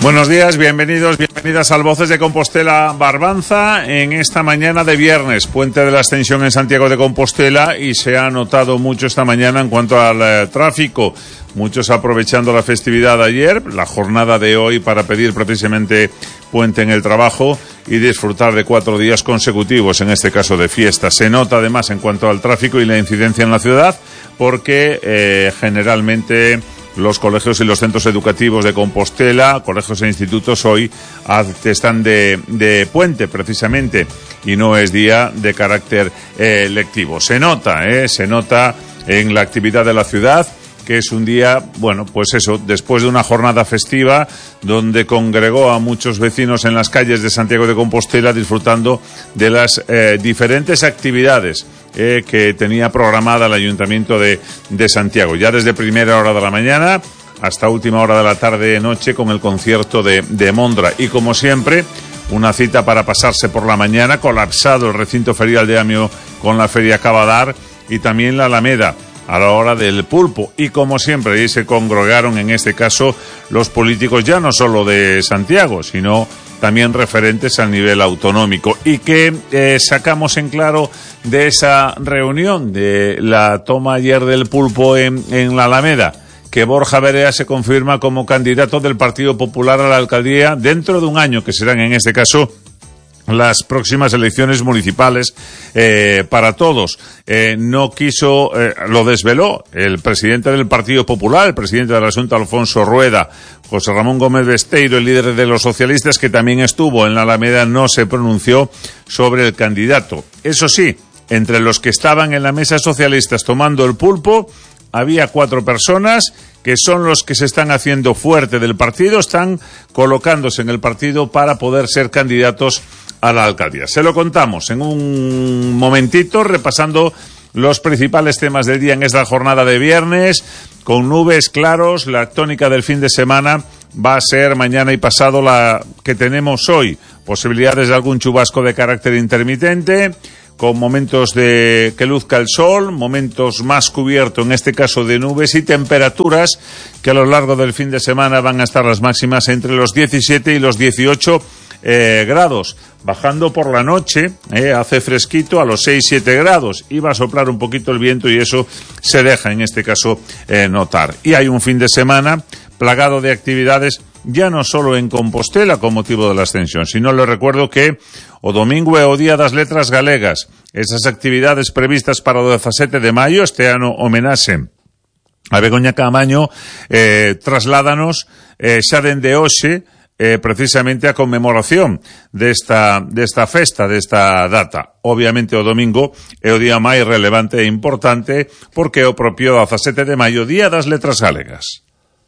Buenos días, bienvenidos, bienvenidas al Voces de Compostela Barbanza en esta mañana de viernes, puente de la Ascensión en Santiago de Compostela, y se ha notado mucho esta mañana en cuanto al tráfico. Muchos aprovechando la festividad de ayer, la jornada de hoy para pedir precisamente puente en el trabajo y disfrutar de 4 días consecutivos, en este caso de fiesta. Se nota además en cuanto al tráfico y la incidencia en la ciudad porque generalmente los colegios y los centros educativos de Compostela, colegios e institutos, hoy están de puente precisamente y no es día de carácter lectivo. Se nota en la actividad de la ciudad que es un día, bueno, pues eso, después de una jornada festiva donde congregó a muchos vecinos en las calles de Santiago de Compostela disfrutando de las diferentes actividades que tenía programada el Ayuntamiento de Santiago, ya desde primera hora de la mañana hasta última hora de la tarde-noche con el concierto de Mondra. Y como siempre, una cita para pasarse por la mañana, colapsado el recinto ferial de Amio con la Feria Cabadar y también la Alameda a la hora del pulpo. Y como siempre, ahí se congregaron en este caso los políticos ya no solo de Santiago, sino también referentes al nivel autonómico. ¿Y qué sacamos en claro de esa reunión, de la toma ayer del pulpo en la Alameda? Que Borja Berea se confirma como candidato del Partido Popular a la alcaldía dentro de un año, que serán en este caso las próximas elecciones municipales para todos. No quiso, lo desveló el presidente del Partido Popular, el presidente de la Junta, Alfonso Rueda. José Ramón Gómez Besteiro, el líder de los socialistas, que también estuvo en la Alameda, no se pronunció sobre el candidato. Eso sí, entre los que estaban en la mesa socialistas tomando el pulpo, había 4 personas que son los que se están haciendo fuerte del partido, están colocándose en el partido para poder ser candidatos a la alcaldía. Se lo contamos en un momentito, repasando los principales temas del día en esta jornada de viernes, con nubes claros. La tónica del fin de semana va a ser mañana y pasado la que tenemos hoy. Posibilidades de algún chubasco de carácter intermitente, con momentos de que luzca el sol, momentos más cubiertos, en este caso de nubes, y temperaturas que a lo largo del fin de semana van a estar las máximas entre los 17 y los 18 grados. Bajando por la noche, hace fresquito a los 6-7 grados, y va a soplar un poquito el viento y eso se deja en este caso notar. Y hay un fin de semana plagado de actividades, ya no solo en Compostela con motivo de la Ascensión, sino les recuerdo que o domingo é o Día das Letras Galegas. Esas actividades previstas para o 17 de maio, este ano homenaxe a Begoña Caamaño, trasládanos xa dende hoxe precisamente a conmemoración desta festa, desta data. Obviamente o domingo é o día máis relevante e importante porque é o propio 17 de maio, Día das Letras Galegas.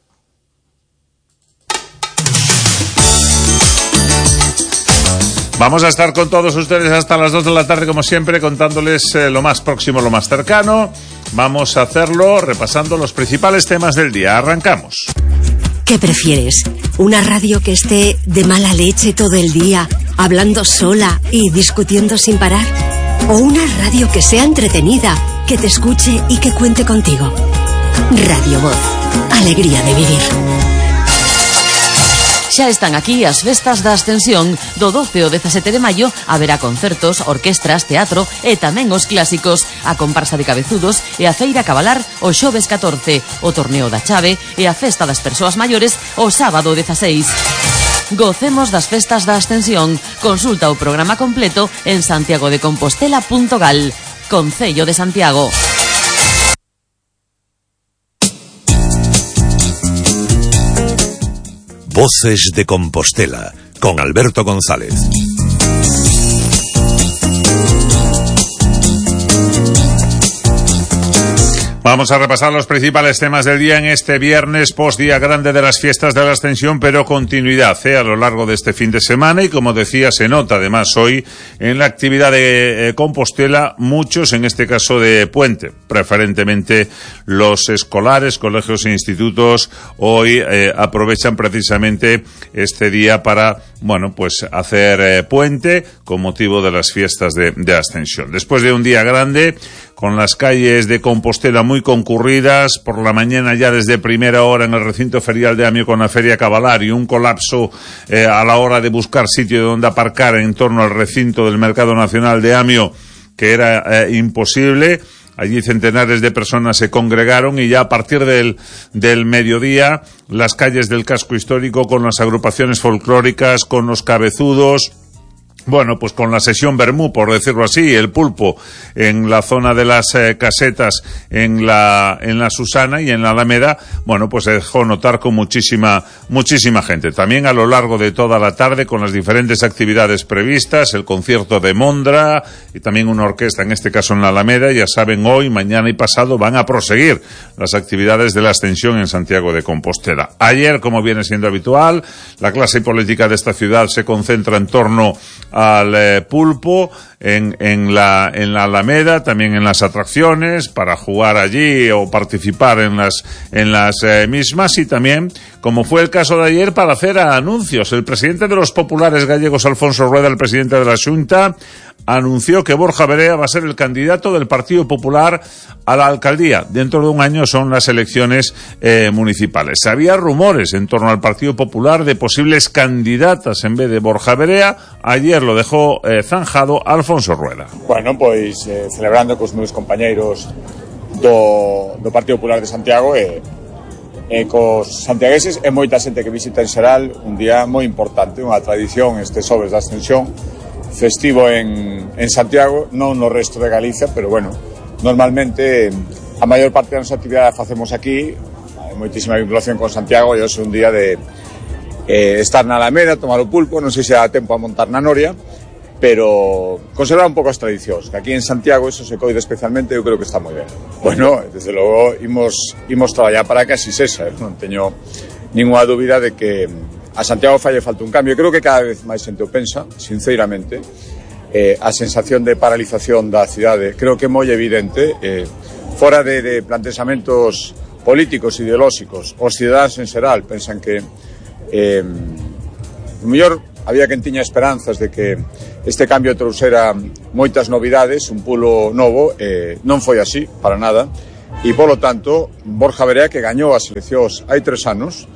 Vamos a estar con todos ustedes hasta las 2 de la tarde, como siempre, contándoles lo más próximo, lo más cercano. Vamos a hacerlo repasando los principales temas del día. Arrancamos. ¿Qué prefieres? ¿Una radio que esté de mala leche todo el día, hablando sola y discutiendo sin parar? ¿O una radio que sea entretenida, que te escuche y que cuente contigo? Radio Voz. Alegría de vivir. Xa están aquí as festas da Ascensión. Do 12 ao 17 de maio haberá concertos, orquestras, teatro e tamén os clásicos, a comparsa de cabezudos e a feira cabalar o xoves 14, o torneo da chave e a festa das persoas maiores o sábado 16. Gocemos das festas da Ascensión. Consulta o programa completo en santiagodecompostela.gal. Concello de Santiago. Voces de Compostela, con Alberto González. Vamos a repasar los principales temas del día en este viernes, post-día grande de las fiestas de la Ascensión, pero continuidad a lo largo de este fin de semana, y como decía, se nota además hoy en la actividad de Compostela, muchos, en este caso de puente. preferentemente los escolares, colegios e institutos hoy aprovechan precisamente este día para, bueno, pues hacer puente con motivo de las fiestas de Ascensión. Después de un día grande, con las calles de Compostela muy concurridas, por la mañana ya desde primera hora en el recinto ferial de Amio con la Feria Cavalar y un colapso a la hora de buscar sitio donde aparcar en torno al recinto del Mercado Nacional de Amio, que era imposible. Allí centenares de personas se congregaron y ya a partir del mediodía las calles del casco histórico con las agrupaciones folclóricas, con los cabezudos, bueno, pues con la sesión Bermú, por decirlo así, el pulpo en la zona de las casetas en la Susana y en la Alameda, bueno, pues se dejó notar con muchísima gente. También a lo largo de toda la tarde con las diferentes actividades previstas, el concierto de Mondra y también una orquesta, en este caso en la Alameda. Ya saben, hoy, mañana y pasado van a proseguir las actividades de la Ascensión en Santiago de Compostela. Ayer, como viene siendo habitual, la clase política de esta ciudad se concentra en torno al pulpo en la Alameda, también en las atracciones para jugar allí o participar en las mismas, y también, como fue el caso de ayer, para hacer anuncios. El presidente de los populares gallegos, Alfonso Rueda, el presidente de la Xunta, anunció que Borja Verea va a ser el candidato del Partido Popular a la alcaldía. Dentro de un año son las elecciones municipales. Había rumores en torno al Partido Popular de posibles candidatas en vez de Borja Verea. Ayer lo dejó zanjado Alfonso Rueda. Bueno, pois celebrando cos meus compañeiros do Partido Popular de Santiago e cos santiagueses e moita xente que visita en xeral un día moi importante, unha tradición este xoves da Ascensión, festivo en Santiago, non no resto de Galicia, pero bueno, normalmente a maior parte da nosa actividade facemos aquí, hai moitísima vinculación con Santiago, e hoxe é un día de estar na Alameda, tomar o pulpo, non sei se dá tempo a montar na Noria, pero conservar un pouco as tradicións, que aquí en Santiago eso se coide especialmente, eu creo que está moi ben. Bueno, desde logo imos traballar para que así sexa, non teño ninguna dúbida de que a Santiago falle falta un cambio. Eu creo que cada vez máis xente o pensa, sinceramente, a sensación de paralización da cidade creo que é moi evidente, fora de plantexamentos políticos, ideolóxicos, os cidadáns en xeral pensan que o mellor había quen tiña esperanzas de que este cambio trouxera moitas novidades, un pulo novo, non foi así, para nada, e polo tanto Borja Verea, que gañou as eleccións hai 3 anos,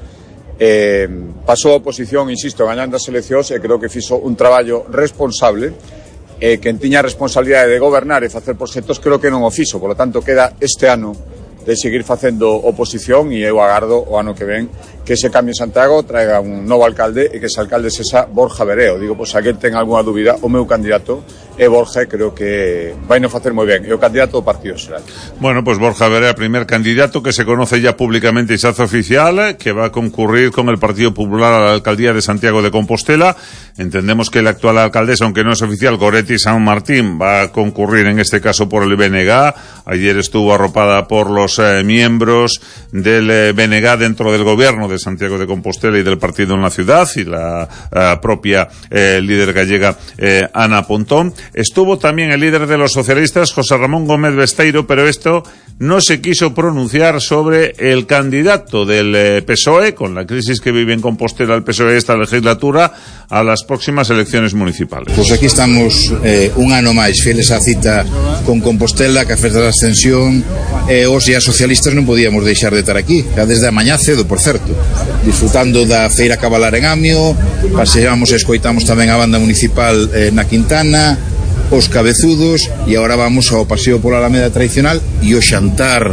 pasou a oposición, insisto, gañando as eleccións, e creo que fixo un traballo responsable, quen tiña a responsabilidade de gobernar e facer proxectos, creo que non o fixo, polo tanto queda este ano de seguir facendo oposición, e eu agardo o ano que ven que ese cambio en Santiago traiga un novo alcalde e que ese alcalde sexa Borja Verea. Digo, pois a quen ten algunha dúbida, o meu candidato é Borja, creo que vai no facer moi ben, é o candidato do Partido Xeral. Bueno, pues Borja Verea, primer candidato que se conoce ya públicamente y se hace oficial, que va a concurrir con el Partido Popular a la alcaldía de Santiago de Compostela. Entendemos que la actual alcaldesa, aunque no es oficial, Goretti San Martín, va a concurrir en este caso por el BNG. Ayer estuvo arropada por los miembros del BNG dentro del gobierno de Santiago de Compostela y del partido en la ciudad, y la propia líder gallega Ana Pontón. Estuvo también el líder de los socialistas, José Ramón Gómez Besteiro, pero esto no se quiso pronunciar sobre el candidato del PSOE, con la crisis que vive en Compostela el PSOE esta legislatura, a las próximas elecciones municipales. Pues aquí estamos un ano máis fieles á cita con Compostela, que a festa da Ascensión, os e as socialistas non podíamos deixar de estar aquí, xa desde a mañá cedo, por certo, disfrutando da Feira Cavalar en Amio, paseamos e escoitamos tamén a banda municipal na Quintana, os cabezudos, e agora vamos ao paseo pola Alameda tradicional e o xantar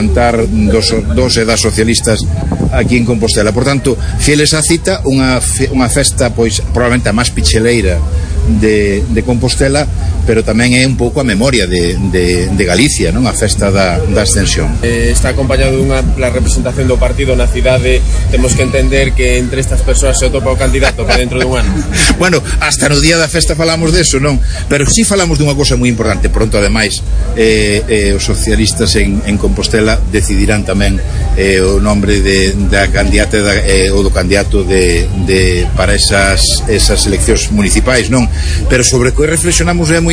dos e das socialistas aquí en Compostela. Por tanto, fieles á cita, unha festa pois probablemente a máis picheleira de Compostela, pero tamén é un pouco a memoria de Galicia, non? A festa da Ascensión. Está acompañado dunha representación do partido na cidade. Temos que entender que entre estas persoas se atopa o candidato para dentro dun ano. Bueno, hasta no día da festa falamos deso, non? Pero sí falamos dunha cousa moi importante. Pronto, ademais, os socialistas en Compostela decidirán tamén o nombre da candidata ou do candidato para esas eleccións municipais, non? Pero sobre o que reflexionamos é moi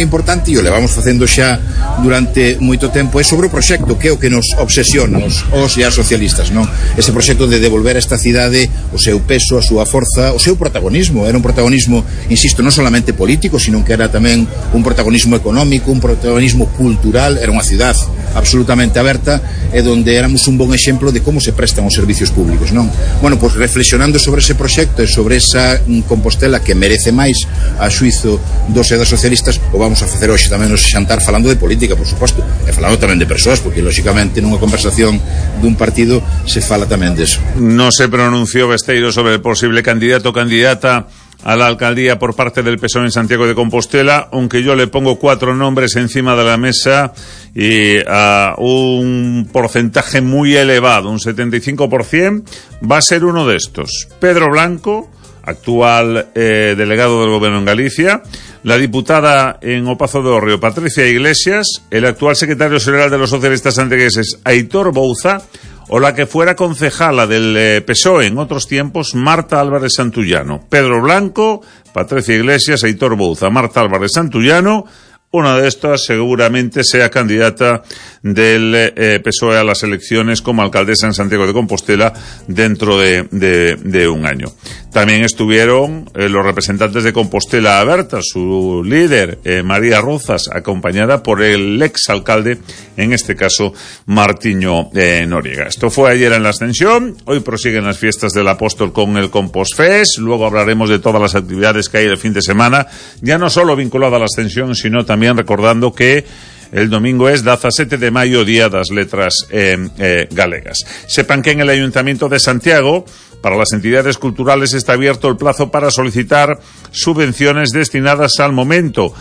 moi importante, e o levamos facendo xa durante moito tempo, é sobre o proxecto, que é o que nos obsesiona os e as socialistas, non? Ese proxecto de devolver a esta cidade o seu peso, a súa forza, o seu protagonismo. Era un protagonismo, insisto, non solamente político, sino que era tamén un protagonismo económico, un protagonismo cultural. Era unha cidade absolutamente aberta e donde éramos un bon exemplo de como se prestan os servicios públicos, non? Bueno, pois reflexionando sobre ese proxecto e sobre esa Compostela que merece máis a xuizo dos e das socialistas, o vamos a facer hoxe tamén nos xantar falando de política, por suposto, e falando tamén de persoas, porque lógicamente nunha conversación dun partido se fala tamén deso. No se pronunció Besteiro sobre el posible candidato o candidata a la alcaldía por parte del PSOE en Santiago de Compostela, aunque yo le pongo 4 nombres encima de la mesa y a un porcentaje muy elevado, un 75%, va a ser uno de estos. Pedro Blanco, actual delegado del Gobierno en Galicia, la diputada en Opazo de Orrio, Patricia Iglesias, el actual secretario general de los socialistas santiagueses, Aitor Bouza, o la que fuera concejala del PSOE en otros tiempos, Marta Álvarez Santullano. Pedro Blanco, Patricia Iglesias, Aitor Bouza, Marta Álvarez Santullano. Una de estas seguramente sea candidata del PSOE a las elecciones como alcaldesa en Santiago de Compostela dentro de un año. También estuvieron los representantes de Compostela Aberta, su líder, María Rozas, acompañada por el exalcalde, en este caso, Martiño Noriega. Esto fue ayer en la Ascensión, hoy prosiguen las fiestas del Apóstol con el Compostfest, luego hablaremos de todas las actividades que hay el fin de semana, ya no solo vinculada a la Ascensión, sino también recordando que el domingo es 17 de mayo, Día das Letras Galegas. Sepan que en el Ayuntamiento de Santiago, para las entidades culturales está abierto el plazo para solicitar subvenciones destinadas al fomento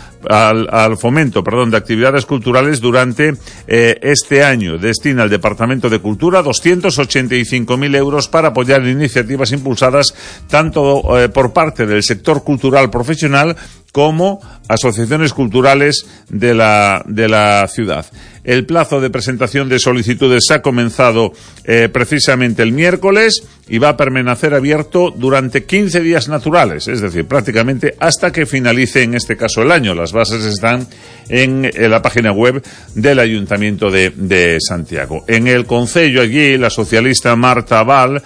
de actividades culturales durante este año. Destina el Departamento de Cultura 285.000 euros para apoyar iniciativas impulsadas tanto por parte del sector cultural profesional como asociaciones culturales de la ciudad. El plazo de presentación de solicitudes ha comenzado precisamente el miércoles y va a permanecer abierto durante 15 días naturales, es decir, prácticamente hasta que finalice en este caso el año. Las bases están en la página web del Ayuntamiento de Santiago. En el concello allí, la socialista Marta Val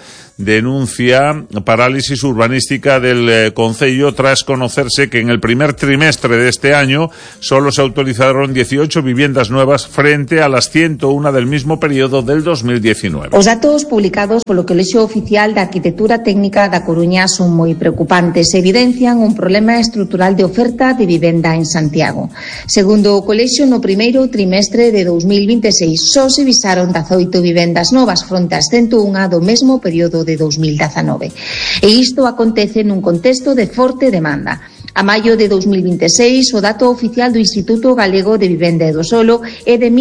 denuncia parálisis urbanística del concello tras conocerse que en el primer trimestre de este año solo se autorizaron 18 viviendas nuevas frente a las 101 del mismo periodo del 2019. Os datos publicados polo Colexio Oficial de Arquitectura Técnica da Coruña son moi preocupantes e evidencian un problema estrutural de oferta de vivenda en Santiago. Segundo o Colexio, no primeiro trimestre de 2026 só se visaron 18 vivendas novas fronte ás 101 do mesmo período de 2019. E isto acontece nun contexto de forte demanda. A maio de 2026, o dato oficial do Instituto Galego de Vivenda e do Solo é de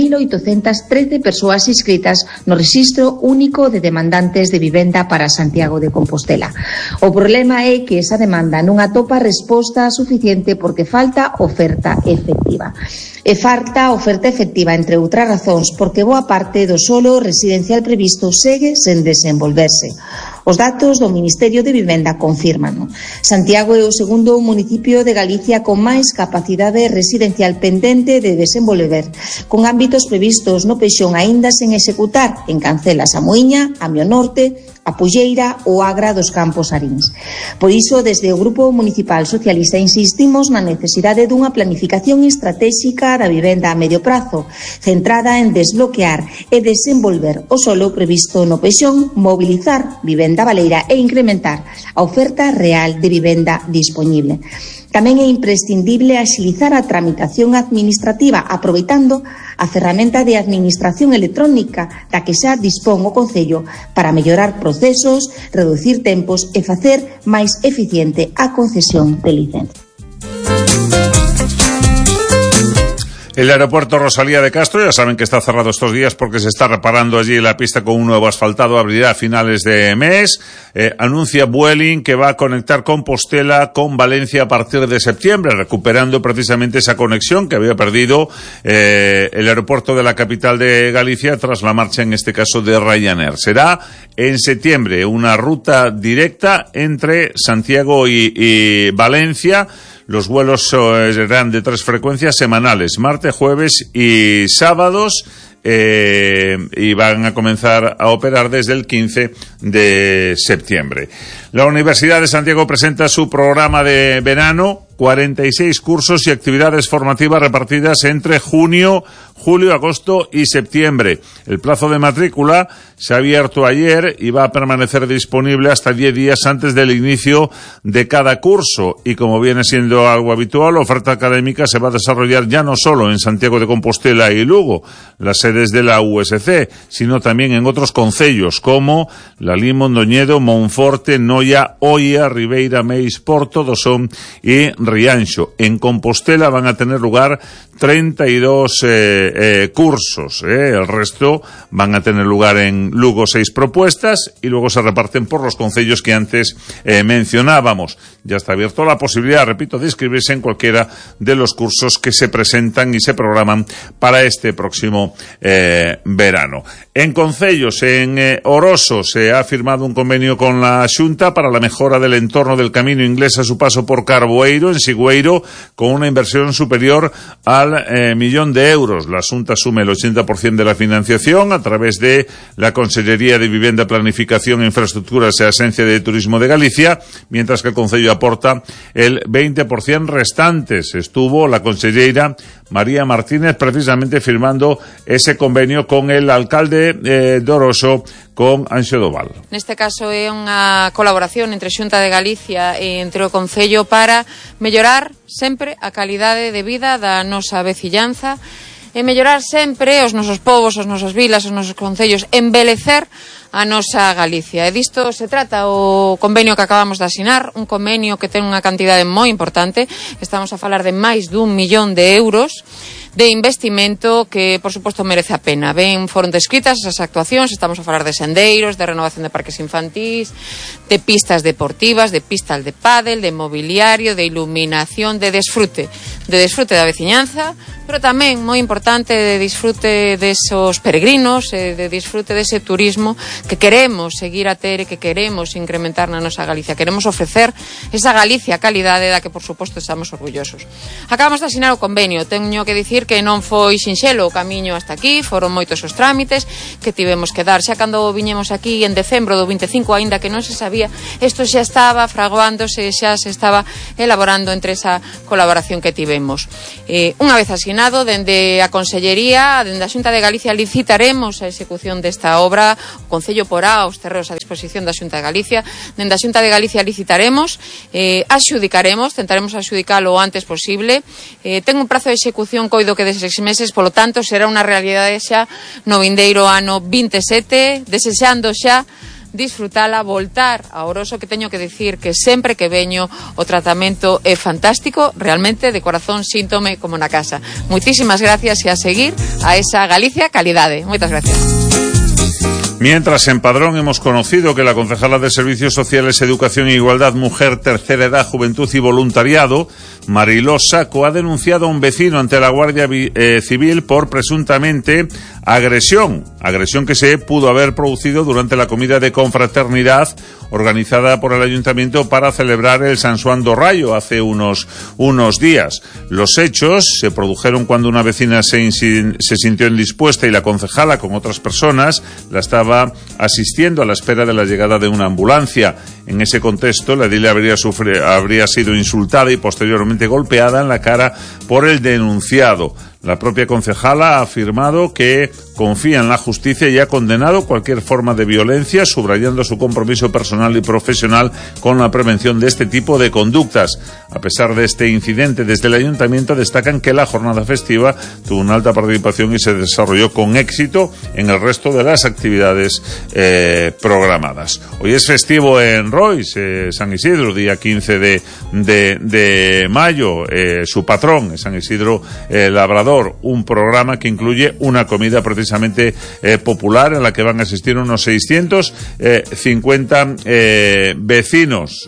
1.813 persoas inscritas no Rexistro Único de Demandantes de Vivenda para Santiago de Compostela. O problema é que esa demanda non atopa resposta suficiente porque falta oferta efectiva. E falta oferta efectiva, entre outras razóns, porque boa parte do solo residencial previsto segue sen desenvolverse. Os datos do Ministerio de Vivenda confirman. Santiago é o segundo municipio de Galicia con máis capacidade residencial pendente de desenvolver, con ámbitos previstos no Peixón aínda sen executar en Cancelas, a Moiña, a Mio Norte, a Pulleira ou Agra dos Campos Arins. Por iso, desde o Grupo Municipal Socialista insistimos na necesidade dunha planificación estratégica da vivenda a medio prazo, centrada en desbloquear e desenvolver o solo previsto no Peixón, mobilizar vivenda baleira e incrementar a oferta real de vivenda disponible. Tamén é imprescindible axilizar a tramitación administrativa aproveitando a ferramenta de administración electrónica da que xa dispón o Concello para mellorar procesos, reducir tempos e facer máis eficiente a concesión de licencia. El aeropuerto Rosalía de Castro, ya saben que está cerrado estos días porque se está reparando allí la pista con un nuevo asfaltado, abrirá a finales de mes. Anuncia Vueling que va a conectar Compostela con Valencia a partir de septiembre, recuperando precisamente esa conexión que había perdido el aeropuerto de la capital de Galicia tras la marcha, en este caso, de Ryanair. Será en septiembre una ruta directa entre Santiago y Valencia. Los vuelos serán de 3 frecuencias semanales, martes, jueves y sábados, y van a comenzar a operar desde el 15 de septiembre. La Universidad de Santiago presenta su programa de verano, 46 cursos y actividades formativas repartidas entre junio, julio, agosto y septiembre. El plazo de matrícula se ha abierto ayer y va a permanecer disponible hasta 10 días antes del inicio de cada curso. Y como viene siendo algo habitual, la oferta académica se va a desarrollar ya no solo en Santiago de Compostela y Lugo, las sedes de la USC, sino también en otros concellos como Lalín, Mondoñedo, Monforte, Noia, Oia, Ribeira, Meis, Porto, Dosón y Rianxo. En Compostela van a tener lugar 32 cursos, el resto van a tener lugar en Lugo 6 propuestas y luego se reparten por los concellos que antes mencionábamos. Ya está abierto la posibilidad, repito, de inscribirse en cualquiera de los cursos que se presentan y se programan para este próximo verano. En concellos, en Oroso, se ha firmado un convenio con la Xunta para la mejora del entorno del camino inglés a su paso por Carboeiro, en Sigüeiro, con una inversión superior al 1.000.000 de euros. La Xunta asume el 80% de la financiación a través de la Consellería de Vivienda, Planificación, Infraestructuras y Agencia de Turismo de Galicia, mientras que el Concello aporta el 20% restantes. Estuvo la consellera María Martínez precisamente firmando ese convenio con el alcalde de Oroso, con Anxo Doval. Neste caso é unha colaboración entre Xunta de Galicia e entre o Concello para mellorar sempre a calidade de vida da nosa vecillanza e mellorar sempre os nosos povos, as nosas vilas, os nosos concellos, embelecer a nosa Galicia. E disto se trata o convenio que acabamos de asinar, un convenio que ten unha cantidade moi importante. Estamos a falar de máis dun 1.000.000 de euros de investimento que, por suposto, merece a pena. Foron descritas esas actuacións, estamos a falar de sendeiros, de renovación de parques infantís, de pistas deportivas, de pistas de pádel, de mobiliario, de iluminación, de disfrute da veciñanza, pero tamén, moi importante, de disfrute desos peregrinos, de disfrute dese turismo que queremos seguir a ter e que queremos incrementar na nosa Galicia. Queremos ofrecer esa Galicia calidade da que, por suposto, estamos orgullosos. Acabamos de asinar o convenio. Teño que dicir que non foi sinxelo o camiño hasta aquí, foron moitos os trámites que tivemos que dar. Xa cando viñemos aquí en decembro do 25, aínda que non se sabía, isto xa estaba fraguándose, xa se estaba elaborando entre esa colaboración que tivemos. Unha vez asinado, dende a Consellería, dende a Xunta de Galicia, licitaremos a execución desta obra. O Concello porá os terreos a disposición da Xunta de Galicia. Dende a Xunta de Galicia licitaremos, adxudicaremos, tentaremos adxudicalo o antes posible. Ten un prazo de execución coido que de 6 meses, polo tanto será unha realidade xa no vindeiro ano 27, desexando xa disfrutala, voltar a Oroso, que teño que dicir que sempre que veño o tratamento é fantástico, realmente de corazón síntome como na casa. Moitísimas gracias e a seguir a esa Galicia calidade. Moitas gracias. Mientras, en Padrón hemos conocido que la concejala de Servicios Sociales, Educación e Igualdad, Mujer, Tercera Edad, Juventud y Voluntariado, Mariló Saco, ha denunciado a un vecino ante la Guardia Civil por presuntamente agresión que se pudo haber producido durante la comida de confraternidad organizada por el Ayuntamiento para celebrar el San Xoán do Raio hace unos días. Los hechos se produjeron cuando una vecina se sintió indispuesta y la concejala, con otras personas, la estaba asistiendo a la espera de la llegada de una ambulancia. En ese contexto, la edil habría sido insultada y posteriormente golpeada en la cara por el denunciado. La propia concejala ha afirmado que confía en la justicia y ha condenado cualquier forma de violencia, subrayando su compromiso personal y profesional con la prevención de este tipo de conductas. A pesar de este incidente, desde el Ayuntamiento destacan que la jornada festiva tuvo una alta participación y se desarrolló con éxito en el resto de las actividades programadas. Hoy es festivo en Rois, San Isidro, día 15 de mayo. Su patrón es San Isidro Labrador. Un programa que incluye una comida precisamente popular en la que van a asistir unos 650 vecinos.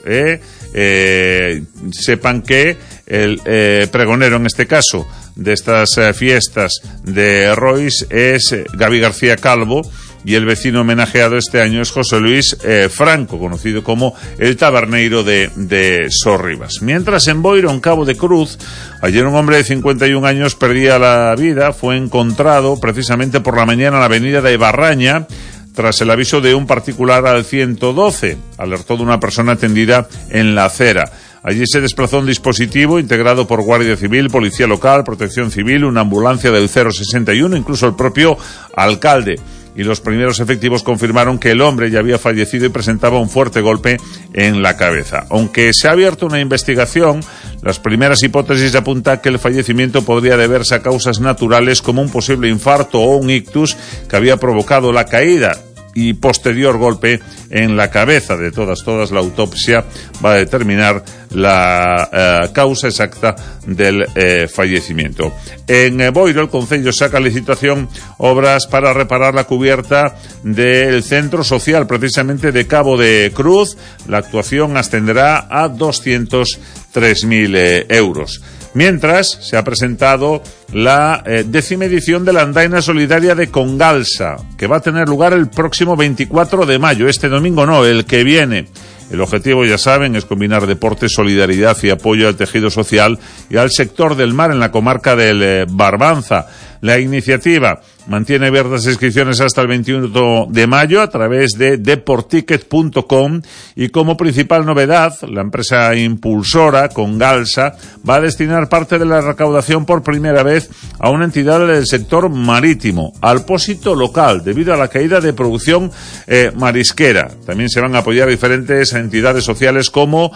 Sepan que el pregonero, en este caso, de estas fiestas de Rois es Gaby García Calvo, y el vecino homenajeado este año es José Luis Franco, conocido como el taberneiro de Sorribas. Mientras en Boiro, en Cabo de Cruz, ayer un hombre de 51 años perdía la vida. Fue encontrado precisamente por la mañana en la avenida de Barraña, tras el aviso de un particular al 112. Alertó de una persona atendida en la acera. Allí se desplazó un dispositivo integrado por Guardia Civil, Policía Local, Protección Civil, una ambulancia del 061, incluso el propio alcalde. Y los primeros efectivos confirmaron que el hombre ya había fallecido y presentaba un fuerte golpe en la cabeza. Aunque se ha abierto una investigación, las primeras hipótesis apuntan que el fallecimiento podría deberse a causas naturales, como un posible infarto o un ictus que había provocado la caída y posterior golpe en la cabeza. De todas, la autopsia va a determinar la causa exacta del fallecimiento. En Boiro, el Concello saca a licitación obras para reparar la cubierta del centro social, precisamente de Cabo de Cruz. La actuación ascenderá a 203.000 euros. Mientras, se ha presentado la 10ª edición de la Andaina Solidaria de Congalsa, que va a tener lugar el próximo 24 de mayo, este domingo no, el que viene. El objetivo, ya saben, es combinar deporte, solidaridad y apoyo al tejido social y al sector del mar en la comarca del Barbanza. La iniciativa mantiene abiertas inscripciones hasta el 21 de mayo a través de deporticket.com y como principal novedad, la empresa impulsora Congalsa va a destinar parte de la recaudación por primera vez a una entidad del sector marítimo, al pósito local, debido a la caída de producción marisquera. También se van a apoyar diferentes entidades sociales como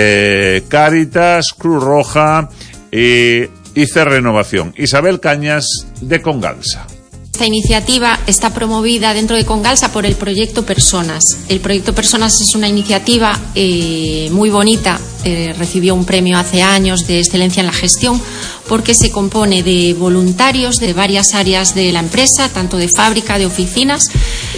Cáritas, Cruz Roja y Renovación. Isabel Cañas, de Congalsa. Esta iniciativa está promovida dentro de Congalsa por el Proyecto Personas. El Proyecto Personas es una iniciativa muy bonita, recibió un premio hace años de excelencia en la gestión, porque se compone de voluntarios de varias áreas de la empresa, tanto de fábrica, de oficinas,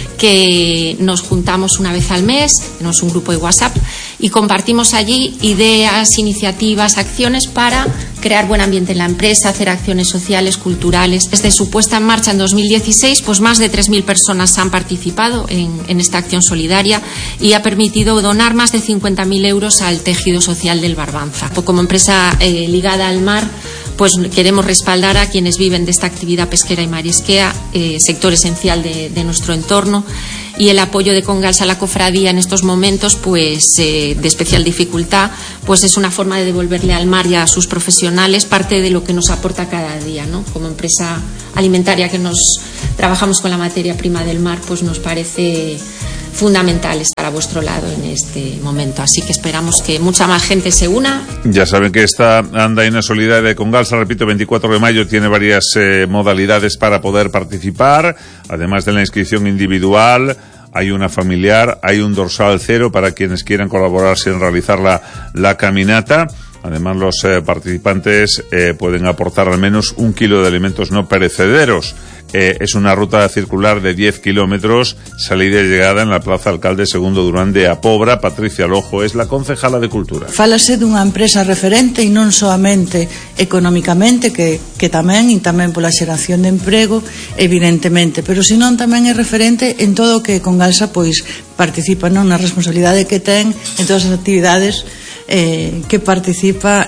que nos juntamos una vez al mes, tenemos un grupo de WhatsApp y compartimos allí ideas, iniciativas, acciones para crear buen ambiente en la empresa, hacer acciones sociales, culturales. Desde su puesta en marcha en 2016, pues más de 3.000 personas han participado en esta acción solidaria y ha permitido donar más de 50.000 euros al tejido social del Barbanza. Como empresa ligada al mar, pues queremos respaldar a quienes viven de esta actividad pesquera y marisquera, sector esencial de nuestro entorno, y el apoyo de Congalsa a la cofradía en estos momentos pues de especial dificultad, pues es una forma de devolverle al mar y a sus profesionales parte de lo que nos aporta cada día, ¿no? Como empresa alimentaria que trabajamos con la materia prima del mar, pues nos parece fundamental estar a vuestro lado en este momento, así que esperamos que mucha más gente se una. Ya saben que esta Andaina Solidaria de Congalsa, repito, 24 de mayo, tiene varias modalidades para poder participar, además de la inscripción individual. Hay una familiar, hay un dorsal cero para quienes quieran colaborar sin realizar la caminata. Además, los participantes pueden aportar al menos 1 kilo de alimentos no perecederos. Es una ruta circular de 10 kilómetros, salida y llegada en la Plaza Alcalde Segundo Durán de Apobra. Patricia Lojo es la concejala de Cultura. Fálase dunha empresa referente e non soamente economicamente, que tamén, e tamén pola xeración de emprego, evidentemente, pero senón tamén é referente en todo o que Congalsa pois participa, non, na responsabilidade que ten en todas as actividades que participa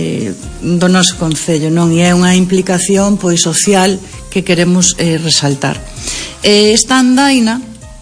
do noso concello, non? E é unha implicación pois social que queremos resaltar. Esta andaina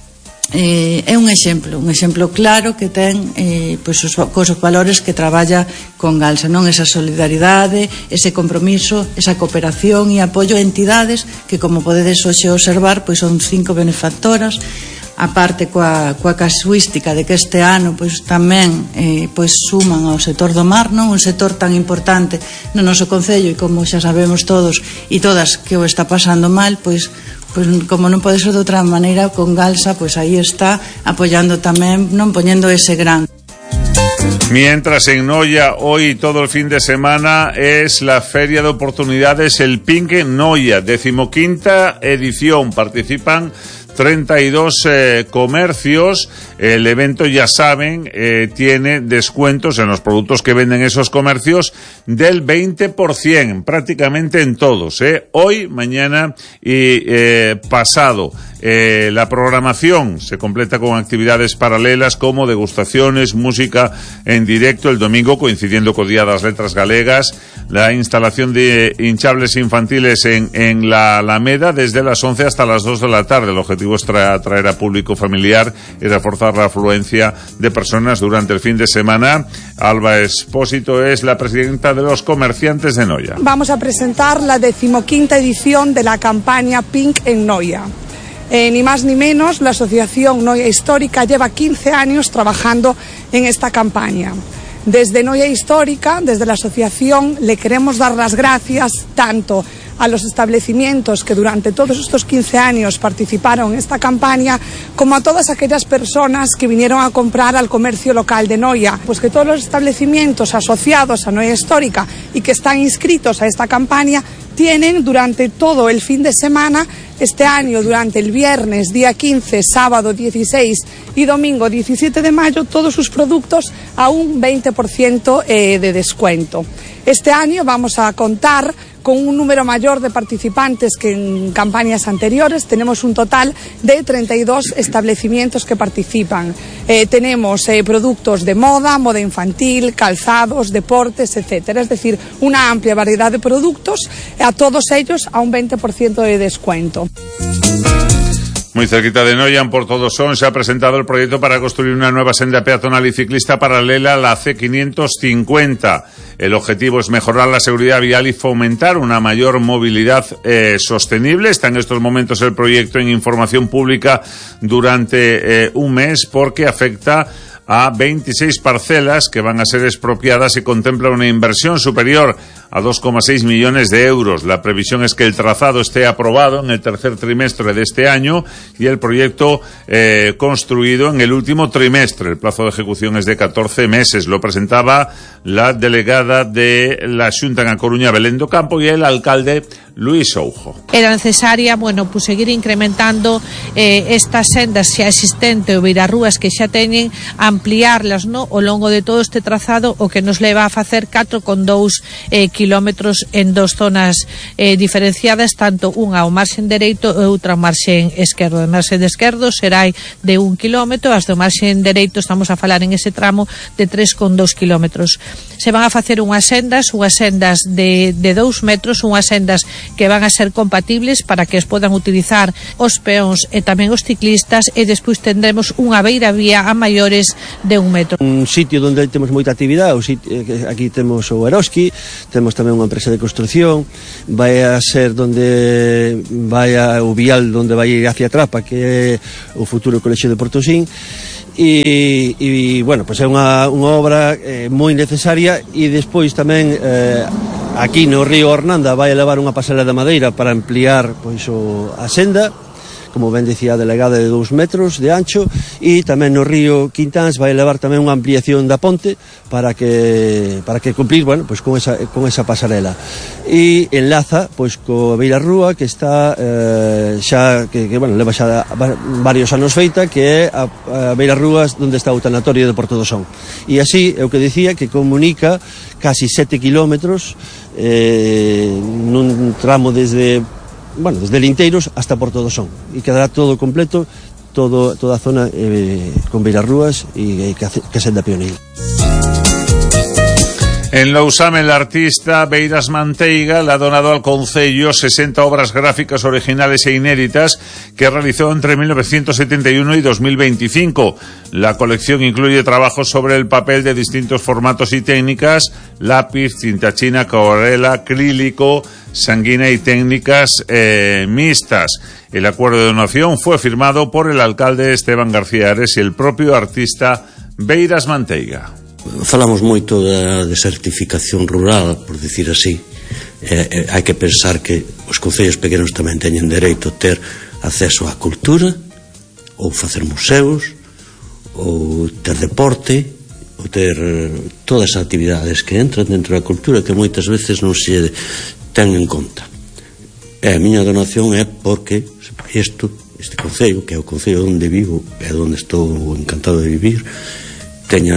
é un exemplo claro que ten pois cos valores que traballa Congalsa, non? Esa solidaridade, ese compromiso, esa cooperación e apoio a entidades que, como podedes hoxe observar, pois son 5 benefactoras. A parte coa casuística de que este ano pois tamén pois suman ao sector do mar, non? Un sector tan importante no noso concello, e como xa sabemos todos e todas que o está pasando mal, pois como non pode ser de outra maneira, Congalsa pois aí está apoiando tamén, non, poñendo ese gran. Mientras en Noia, hoy todo el fin de semana es la Feria de Oportunidades El Pinque Noia, 15ª edición. Participan 32 comercios El evento, ya saben, tiene descuentos en los productos que venden esos comercios del 20%, prácticamente en todos, hoy, mañana y pasado. La programación se completa con actividades paralelas como degustaciones, música en directo el domingo, coincidiendo con Día das Letras Galegas, la instalación de hinchables infantiles en la Alameda desde las 11 hasta las 2 de la tarde. El objetivo es atraer a público familiar y reforzar la afluencia de personas durante el fin de semana. Alba Espósito es la presidenta de los comerciantes de Noia. Vamos a presentar la 15ª edición de la campaña Pink en Noia. Ni más ni menos, la Asociación Noia Histórica lleva 15 años trabajando en esta campaña. Desde Noia Histórica, desde la asociación, le queremos dar las gracias tanto a los establecimientos que durante todos estos 15 años participaron en esta campaña, como a todas aquellas personas que vinieron a comprar al comercio local de Noia. Pues que todos los establecimientos asociados a Noia Histórica y que están inscritos a esta campaña tienen durante todo el fin de semana, este año durante el viernes día 15, sábado 16 y domingo 17 de mayo, todos sus productos a un 20% de descuento. Este año vamos a contar con un número mayor de participantes que en campañas anteriores. Tenemos un total de 32 establecimientos que participan. Tenemos productos de moda, moda infantil, calzados, deportes, etcétera. Es decir, una amplia variedad de productos, a todos ellos a un 20% de descuento. Muy cerquita de Noia, en Portodosón, se ha presentado el proyecto para construir una nueva senda peatonal y ciclista paralela a la C550. El objetivo es mejorar la seguridad vial y fomentar una mayor movilidad sostenible. Está en estos momentos el proyecto en información pública durante un mes porque afecta a 26 parcelas que van a ser expropiadas y contempla una inversión superior a 2,6 millones de euros. La previsión es que el trazado esté aprobado en el tercer trimestre de este año y el proyecto construido en el último trimestre. El plazo de ejecución es de 14 meses. Lo presentaba la delegada de la Xunta en A Coruña, Belén do Campo, y el alcalde Luis Oujo. Era necesaria, pues seguir incrementando estas sendas xa existentes ou beirarrúas que xa teñen, ampliarlas, ao longo de todo este trazado, o que nos leva a facer 4,2 kilómetros en dos zonas diferenciadas, tanto unha ao marxen dereito e outra ao marxen esquerdo. O marxen esquerdo será de 1 kilómetro, as do marxen dereito estamos a falar en ese tramo de 3,2 kilómetros. Se van a facer unhas sendas de 2 metros, unhas sendas que van a ser compatibles para que os podan utilizar os peóns e tamén os ciclistas, e despois tendremos unha beiravía a maiores de 1 metro. Un sitio onde temos moita actividade, aquí temos o Eroski, temos tamén unha empresa de construcción, vai a ser donde vai o vial onde vai ir hacia Trapa, que é o futuro colexio de Portosín. E pues é unha obra moi necesaria, e despois tamén aquí no río Hornanda vai a levar unha pasarela de madeira para ampliar a senda, como ben dicía a delegada, de 2 metros de ancho, e tamén no río Quintáns vai levar tamén unha ampliación da ponte para que cumplir con esa pasarela, e enlaza co beirarrúa que está leva xa varios anos feita, que é a beirarrúas onde está o tanatorio de Portodosón, e así é o que dicía, que comunica casi 7 kilómetros nun tramo desde Linteiros hasta Portodosón, e quedará todo completo, toda a zona con beirarrúas e que senda peonil. En Lousame, el artista Beiras Manteiga le ha donado al concello 60 obras gráficas originales e inéditas que realizó entre 1971 y 2025. La colección incluye trabajos sobre el papel de distintos formatos y técnicas, lápiz, tinta china, acuarela, acrílico, sanguina y técnicas mixtas. El acuerdo de donación fue firmado por el alcalde Esteban García Ares y el propio artista Beiras Manteiga. Falamos moito da desertificación rural, por dicir así. Hai que pensar que os concellos pequenos tamén teñen dereito a ter acceso á cultura, ou facer museos, ou ter deporte, ou ter todas as actividades que entran dentro da cultura, que moitas veces non se ten en conta. A miña donación é porque isto este concello, que é o concello onde vivo e onde estou encantado de vivir, teña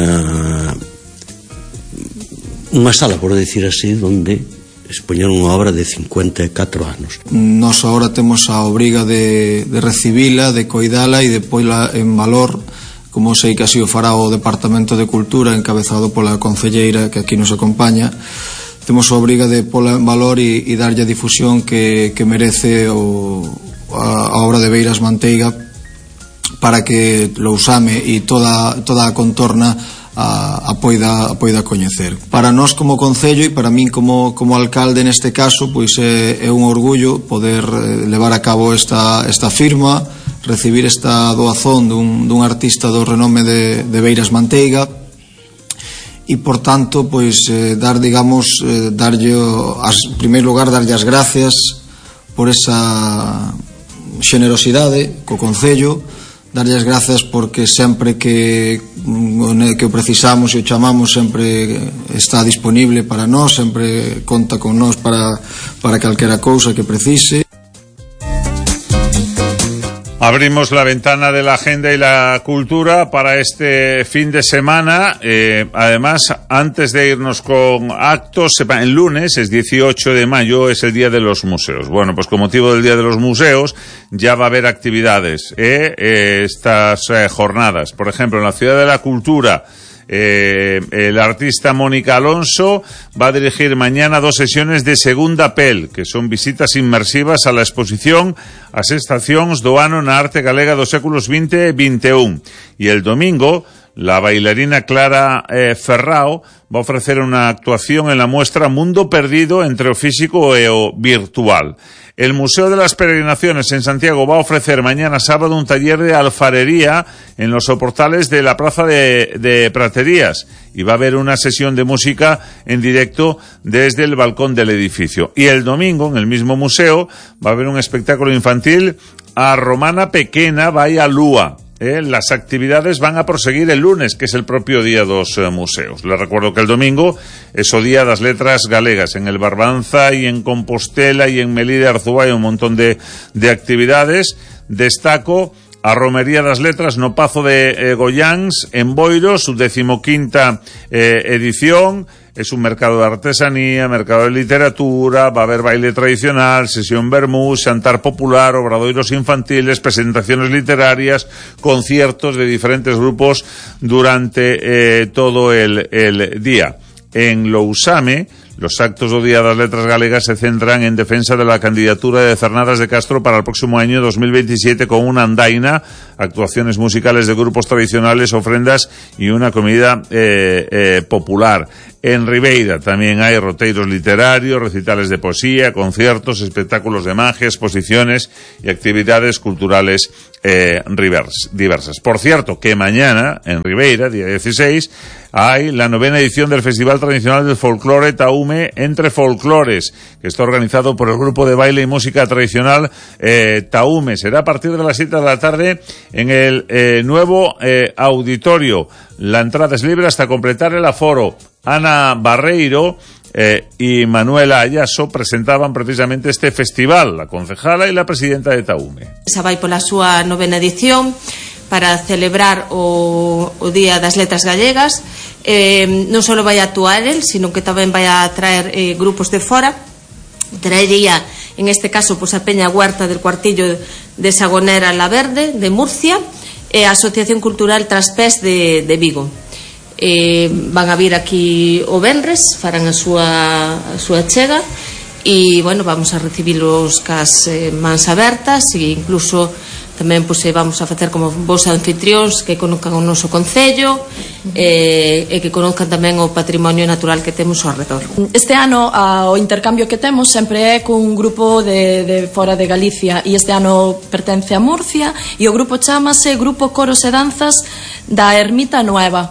unha sala, por decir así, onde expoñer unha obra de 54 anos. Nos agora temos a obriga de recibila, de coidala e de poila en valor, como sei que así o fará o Departamento de Cultura, encabezado pola concelleira que aquí nos acompaña. Temos a obriga de pola en valor e darlle a difusión que merece a obra de Beiras Manteiga, para que Lousame e toda a contorna a poida coñecer. Para nós como concello e para min como alcalde neste caso, pois é un orgullo poder levar a cabo esta firma, recibir esta doazón dun artista do renome de Beiras Manteiga e, por tanto, pois darlle en primeiro lugar darlle as gracias por esa xenerosidade co concello, darlle as gracias porque sempre que o precisamos e o chamamos sempre está disponible para nós, sempre conta con nós para calquera cousa que precise. Abrimos la ventana de la agenda y la cultura para este fin de semana. Además, antes de irnos con actos, el lunes, es 18 de mayo, es el Día de los Museos. Bueno, pues con motivo del Día de los Museos ya va a haber actividades, estas jornadas. Por ejemplo, en la Ciudad de la Cultura, el artista Mónica Alonso va a dirigir mañana 2 sesiones de segunda pel, que son visitas inmersivas a la exposición As estacións do ano na arte galega dos séculos XX e XXI. Y el domingo, la bailarina Clara Ferrao va a ofrecer una actuación en la muestra Mundo Perdido entre o físico e o virtual. El Museo de las Peregrinaciones en Santiago va a ofrecer mañana sábado un taller de alfarería en los soportales de la Plaza de Praterías, y va a haber una sesión de música en directo desde el balcón del edificio. Y el domingo, en el mismo museo, va a haber un espectáculo infantil A Romana Pequena vai a Lúa. Las actividades van a proseguir el lunes, que es el propio día dos museos. Les recuerdo que el domingo es o Día das Letras Galegas. En el Barbanza y en Compostela y en Melide Arzúa hay un montón de actividades. Destaco a Romería das Letras no Pazo de Goiáns, en Boiro, su 15ª edición. Es un mercado de artesanía, mercado de literatura, va a haber baile tradicional, sesión vermú, xantar popular, obradoiros infantiles, presentaciones literarias, conciertos de diferentes grupos durante todo el día. En Lousame, los actos do Día das Letras Galegas se centran en defensa de la candidatura de Cernadas de Castro para el próximo año 2027 con una andaina, actuaciones musicales de grupos tradicionales, ofrendas y una comida popular. En Ribeira también hay roteiros literarios, recitales de poesía, conciertos, espectáculos de magia, exposiciones y actividades culturales diversas. Por cierto, que mañana en Ribeira, día 16, hay la 9ª edición del Festival Tradicional del Folclore Taume Entre Folclores, que está organizado por el grupo de baile y música tradicional Taume. Será a partir de las 7 de la tarde en el nuevo auditorio. La entrada es libre hasta completar el aforo. Ana Barreiro y Manuela Ayaso presentaban precisamente este festival, la concejala y la presidenta de Taume. Esa vai pola súa 9ª edición para celebrar o Día das Letras Gallegas. Non só vai actuar el, sino que tamén vai a traer grupos de fora. Traería, en este caso, pues, a Peña Huerta del Cuartillo de Sagonera La Verde, de Murcia, e a Asociación Cultural Traspés de Vigo. Van a vir aquí o venres, farán a súa chega, e, bueno, vamos a recibilos cas mans abertas, e incluso tamén pues, vamos a facer como vos anfitrións que conozcan o noso concello e que conozcan tamén o patrimonio natural que temos ao redor. Este ano o intercambio que temos sempre é cun grupo de fora de Galicia, e este ano pertence a Murcia, e o grupo chamase Grupo Coros e Danzas da Ermita Nueva.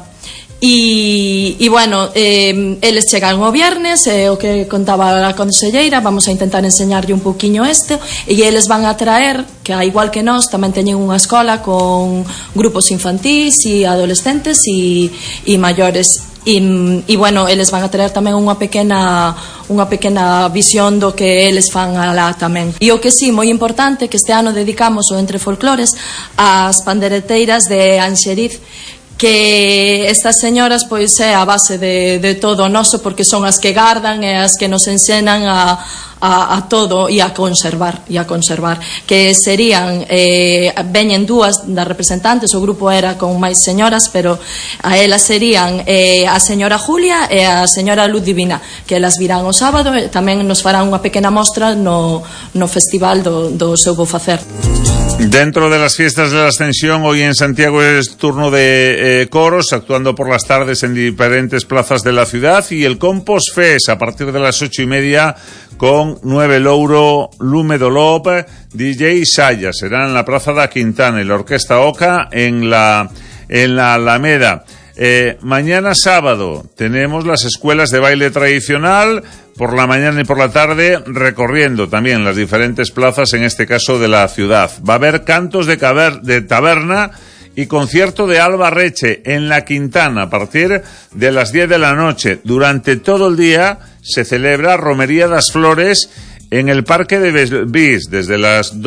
E bueno, eles chegan o viernes, o que contaba a conselleira, vamos a intentar enseñarlle un poquinho isto, e eles van a traer, que igual que nós tamén teñen unha escola con grupos infantís e adolescentes e maiores, e bueno, eles van a traer tamén unha pequena unha pequena visión do que eles fan alá tamén. E o que sí, moi importante, que este ano dedicamos o Entre Folclores ás pandereteiras de Anxeriz, que estas señoras pois é a base de todo o noso, porque son as que gardan e as que nos ensenan a todo e a conservar, que serían veñen dúas das representantes, o grupo era con máis señoras, pero a elas serían a señora Julia e a señora Luz Divina, que elas virán o sábado e tamén nos farán unha pequena mostra no festival do seu bo facer. Dentro de las fiestas de la Ascensión, hoy en Santiago es turno de coros, actuando por las tardes en diferentes plazas de la ciudad, y el Compost Fest a partir de las 8:30 con 9 Louro, Lume Dolop, DJ Saya. Será en la Plaza da Quintana y la Orquesta Oca en la Alameda. Mañana sábado tenemos las escuelas de baile tradicional por la mañana y por la tarde, recorriendo también las diferentes plazas, en este caso de la ciudad. Va a haber cantos de taberna y concierto de Alba Reche en la Quintana a partir de las 10 de la noche. Durante todo el día se celebra Romería das Flores en el Parque de Belvís, desde las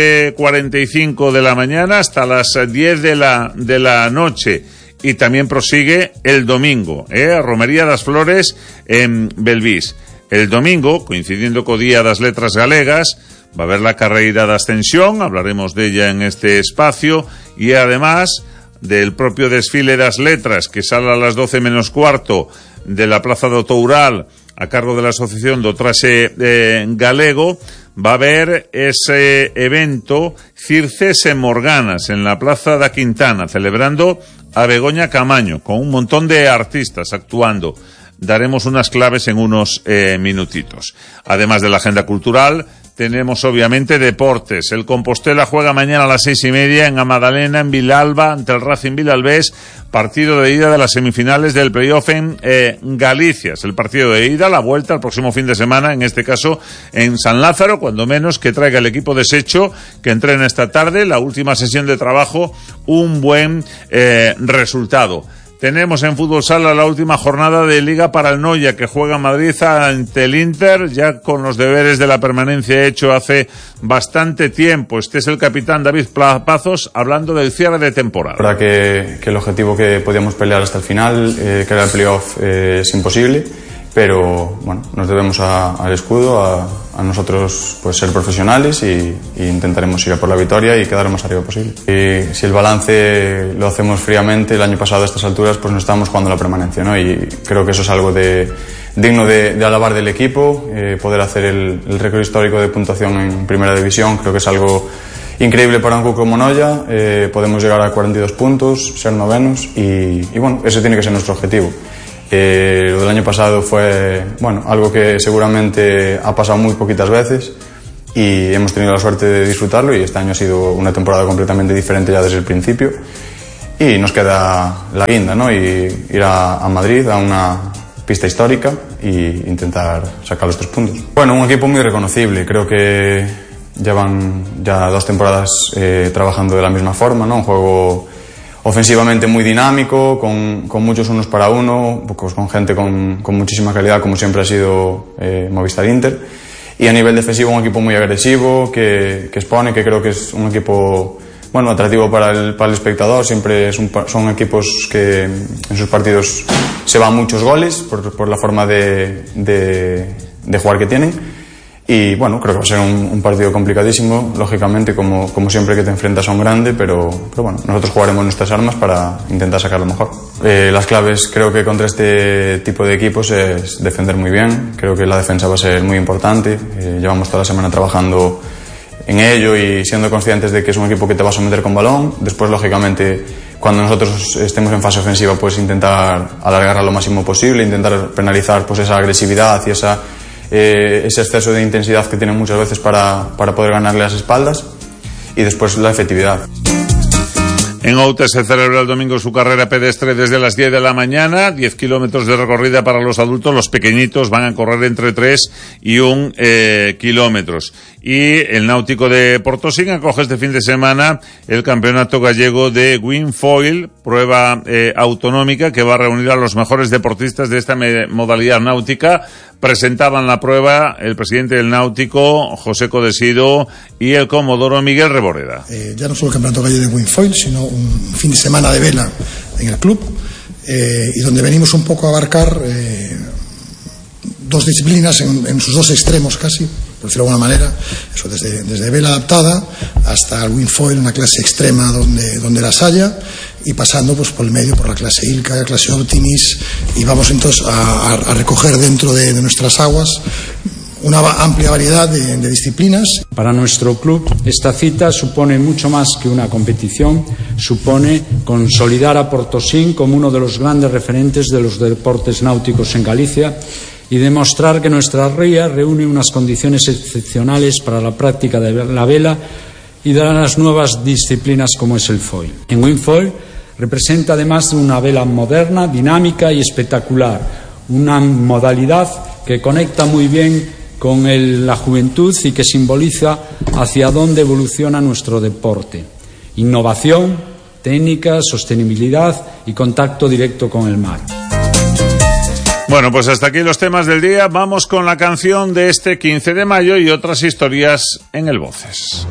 12:45 de la mañana hasta las 10 de la noche. Y también prosigue el domingo, Romería das Flores en Belvís. El domingo, coincidiendo co Día das Letras Galegas, va a haber la carreira de Ascensión, hablaremos de ella en este espacio, y además del propio desfile das letras, que sale a las 12 menos cuarto de la Plaza do Toural, a cargo de la Asociación do Traxe Galego. Va a haber ese evento Circes e Morganas en la Plaza da Quintana, celebrando a Begoña Camaño, con un montón de artistas actuando. Daremos unas claves en unos minutitos. Además de la agenda cultural, tenemos obviamente deportes. El Compostela juega mañana a las 6:30 en Amadalena, en Vilalba, ante el Racing Vilalbés, partido de ida de las semifinales del playoff en Galicia. Es el partido de ida, la vuelta el próximo fin de semana, en este caso en San Lázaro, cuando menos que traiga el equipo deshecho, que entrena esta tarde, la última sesión de trabajo, un buen resultado. Tenemos en Fútbol Sala la última jornada de Liga para el Noia, que juega en Madrid ante el Inter, ya con los deberes de la permanencia hecho hace bastante tiempo. Este es el capitán David Pazos hablando del cierre de temporada. La verdad que el objetivo que podíamos pelear hasta el final, que era el playoff, es imposible, pero bueno, nos debemos al escudo, a nosotros pues ser profesionales y intentaremos ir a por la victoria y quedar lo más arriba posible. Y si el balance lo hacemos fríamente, el año pasado a estas alturas pues no estábamos jugando la permanencia, ¿no? Y creo que eso es algo digno de alabar del equipo, poder hacer el récord histórico de puntuación en primera división, creo que es algo increíble para un club como Noia. Podemos llegar a 42 puntos, ser novenos y bueno, ese tiene que ser nuestro objetivo. Lo del año pasado fue, bueno, algo que seguramente ha pasado muy poquitas veces y hemos tenido la suerte de disfrutarlo, y este año ha sido una temporada completamente diferente ya desde el principio, y nos queda la guinda, ¿no? Y ir a Madrid, a una pista histórica, e intentar sacar los 3 puntos. Bueno, un equipo muy reconocible, creo que llevan ya 2 temporadas trabajando de la misma forma, ¿no? Un juego ofensivamente muy dinámico, con muchos unos para uno, pues con gente con muchísima calidad, como siempre ha sido Movistar Inter, y a nivel defensivo un equipo muy agresivo, que expone, que creo que es un equipo, bueno, atractivo para el espectador. Siempre son equipos que en sus partidos se van muchos goles por la forma de jugar que tienen. Y bueno, creo que va a ser un partido complicadísimo, lógicamente, como siempre que te enfrentas a un grande, pero bueno, nosotros jugaremos nuestras armas para intentar sacar lo mejor. Las claves creo que contra este tipo de equipos es defender muy bien. Creo que la defensa va a ser muy importante. Llevamos toda la semana trabajando en ello y siendo conscientes de que es un equipo que te va a someter con balón. Después, lógicamente, cuando nosotros estemos en fase ofensiva, pues intentar alargarla lo máximo posible, intentar penalizar pues esa agresividad y ese exceso de intensidad que tienen muchas veces para poder ganarle las espaldas, y después la efectividad. En Outes se celebra el domingo su carrera pedestre desde las 10 de la mañana, 10 kilómetros de recorrida para los adultos. Los pequeñitos van a correr entre 3 y 1 kilómetros. Y el Náutico de Portosín acoge este fin de semana el Campeonato Gallego de Windfoil, prueba autonómica que va a reunir a los mejores deportistas de esta modalidad náutica. Presentaban la prueba el presidente del Náutico, José Codesido, y el comodoro Miguel Reboreda. Ya no solo el Campeonato Gallego de Windfoil, sino un fin de semana de vela en el club, y donde venimos un poco a abarcar dos disciplinas en sus dos extremos casi, por decirlo de alguna manera, eso desde vela adaptada hasta el windfoil, una clase extrema donde las haya, y pasando pues por el medio, por la clase Ilka, la clase Optimis, y vamos entonces a recoger dentro de nuestras aguas una amplia variedad de disciplinas. Para nuestro club esta cita supone mucho más que una competición, supone consolidar a Portosín como uno de los grandes referentes de los deportes náuticos en Galicia y demostrar que nuestra ría reúne unas condiciones excepcionales para la práctica de la vela y de las nuevas disciplinas como es el foil. En windfoil representa además una vela moderna, dinámica y espectacular, una modalidad que conecta muy bien con la juventud y que simboliza hacia dónde evoluciona nuestro deporte. Innovación, técnica, sostenibilidad y contacto directo con el mar. Bueno, pues hasta aquí los temas del día. Vamos con la canción de este 15 de mayo y otras historias en el Voces.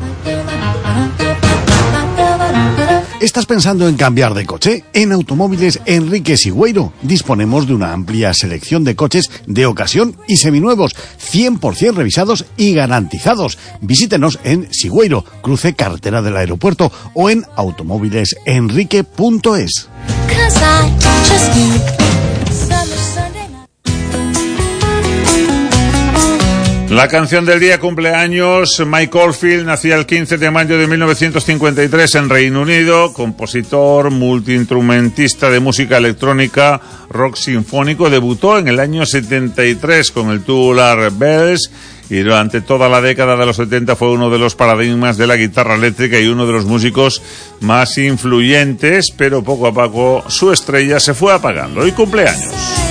¿Estás pensando en cambiar de coche? En Automóviles Enrique Sigüeiro disponemos de una amplia selección de coches de ocasión y seminuevos, 100% revisados y garantizados. Visítenos en Sigüeiro, cruce carretera del aeropuerto, o en automóvilesenrique.es. La canción del día cumpleaños. Mike Oldfield nacía el 15 de mayo de 1953 en Reino Unido, compositor, multiinstrumentista de música electrónica, rock sinfónico. Debutó en el año 73 con el Tubular Bells y durante toda la década de los 70 fue uno de los paradigmas de la guitarra eléctrica y uno de los músicos más influyentes, pero poco a poco su estrella se fue apagando. Hoy cumpleaños.